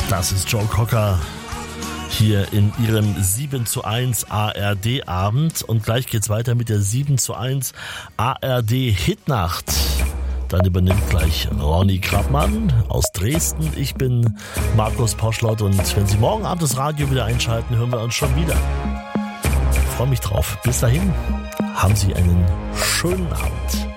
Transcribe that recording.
Das ist Joe Cocker hier in ihrem 7:1 ARD-Abend. Und gleich geht's weiter mit der 7:1 ARD-Hitnacht. Dann übernimmt gleich Ronny Krappmann aus Dresden. Ich bin Markus Poschlott und wenn Sie morgen Abend das Radio wieder einschalten, hören wir uns schon wieder. Ich freue mich drauf. Bis dahin, haben Sie einen schönen Abend.